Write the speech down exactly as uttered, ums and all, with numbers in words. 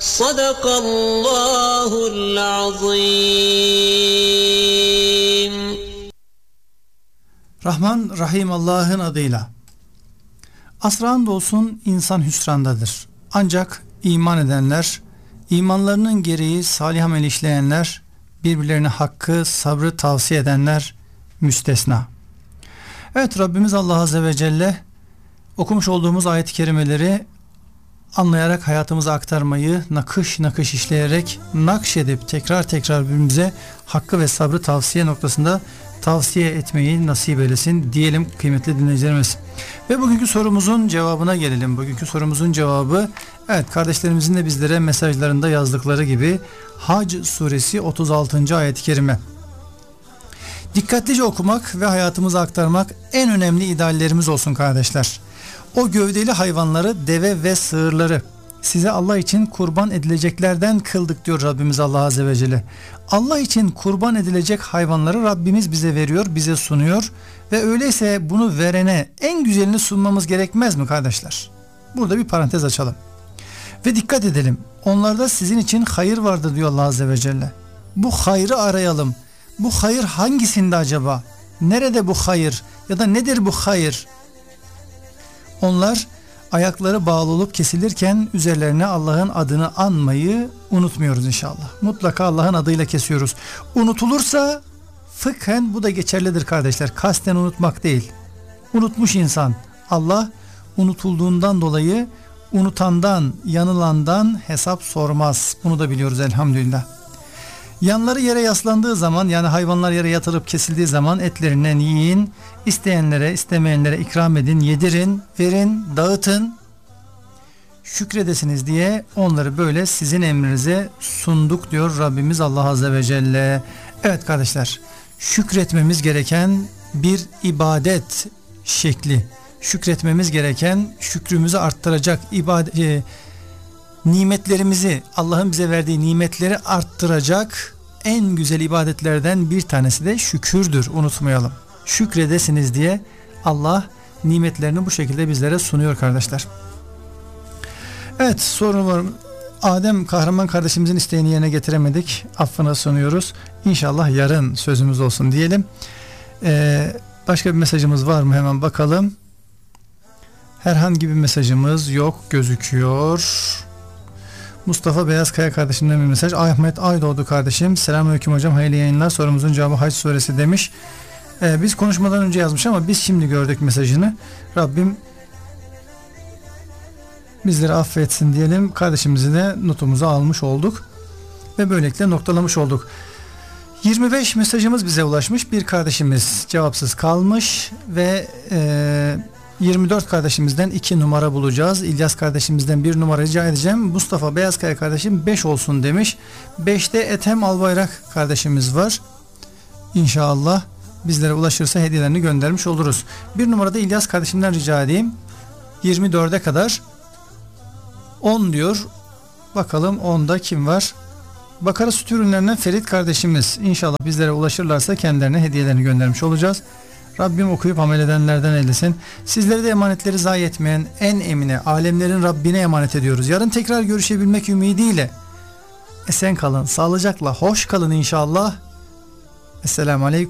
Sadakallahul azim. Rahman Rahim Allah'ın adıyla. Asra andolsun insan hüsrandadır. Ancak iman edenler, imanlarının gereği salih amel işleyenler, birbirlerine hakkı, sabrı tavsiye edenler müstesna. Evet, Rabbimiz Allah Azze ve Celle okumuş olduğumuz ayet-i kerimeleri anlayarak hayatımıza aktarmayı, nakış nakış işleyerek nakşedip tekrar tekrar birbirimize hakkı ve sabrı tavsiye noktasında tavsiye etmeyi nasip eylesin diyelim kıymetli dinleyicilerimiz. Ve bugünkü sorumuzun cevabına gelelim. Bugünkü sorumuzun cevabı, evet, kardeşlerimizin de bizlere mesajlarında yazdıkları gibi Hac suresi otuz altıncı ayet-i kerime. Dikkatlice okumak ve hayatımıza aktarmak en önemli ideallerimiz olsun kardeşler. O gövdeli hayvanları, deve ve sığırları size Allah için kurban edileceklerden kıldık diyor Rabbimiz Allah Azze ve Celle. Allah için kurban edilecek hayvanları Rabbimiz bize veriyor, bize sunuyor ve öyleyse bunu verene en güzelini sunmamız gerekmez mi kardeşler? Burada bir parantez açalım. Ve dikkat edelim, onlarda sizin için hayır vardır diyor Allah Azze ve Celle. Bu hayrı arayalım. Bu hayır hangisinde acaba? Nerede bu hayır? Ya da nedir bu hayır? Onlar ayakları bağlı olup kesilirken üzerlerine Allah'ın adını anmayı unutmuyoruz inşallah. Mutlaka Allah'ın adıyla kesiyoruz. Unutulursa fıkhen bu da geçerlidir kardeşler. Kasten unutmak değil. Unutmuş insan. Allah unutulduğundan dolayı unutandan, yanılandan hesap sormaz. Bunu da biliyoruz elhamdülillah. Yanları yere yaslandığı zaman, yani hayvanlar yere yatırıp kesildiği zaman etlerinden yiyin, isteyenlere, istemeyenlere ikram edin, yedirin, verin, dağıtın, şükredesiniz diye onları böyle sizin emrinize sunduk diyor Rabbimiz Allah Azze ve Celle. Evet kardeşler, şükretmemiz gereken bir ibadet şekli, şükretmemiz gereken, şükrümüzü arttıracak ibadet, e, nimetlerimizi, Allah'ın bize verdiği nimetleri arttıracak en güzel ibadetlerden bir tanesi de şükürdür, unutmayalım. Şükredesiniz diye Allah nimetlerini bu şekilde bizlere sunuyor kardeşler. Evet, sorun var. Adem Kahraman kardeşimizin isteğini yerine getiremedik. Affına sunuyoruz. İnşallah yarın sözümüz olsun diyelim. Ee, başka bir mesajımız var mı? Hemen bakalım. Herhangi bir mesajımız yok gözüküyor. Mustafa Beyazkaya kardeşimden bir mesaj. Ahmet Aydoğdu kardeşim. Selamünaleyküm hocam, hayırlı yayınlar. Sorumuzun cevabı Hac suresi demiş. Ee, biz konuşmadan önce yazmış ama biz şimdi gördük mesajını. Rabbim bizleri affetsin diyelim. Kardeşimizi de notumuza almış olduk. Ve böylelikle noktalamış olduk. yirmi beş mesajımız bize ulaşmış. Bir kardeşimiz cevapsız kalmış ve e, yirmi dört kardeşimizden iki numara bulacağız. İlyas kardeşimizden bir numara rica edeceğim. Mustafa Beyazkaya kardeşim beş olsun demiş. beşte Ethem Albayrak kardeşimiz var. İnşallah bizlere ulaşırsa hediyelerini göndermiş oluruz. Bir numarada İlyas kardeşimden rica edeyim. yirmi dörde kadar on diyor. Bakalım onda kim var? Bakara süt ürünlerinden Ferit kardeşimiz. İnşallah bizlere ulaşırlarsa kendilerine hediyelerini göndermiş olacağız. Rabbim okuyup amel edenlerden eylesin. Sizleri de emanetleri zayi etmeyen en emine, alemlerin Rabbine emanet ediyoruz. Yarın tekrar görüşebilmek ümidiyle esen kalın, sağlıcakla, hoş kalın inşallah. Esselamu Aleyküm.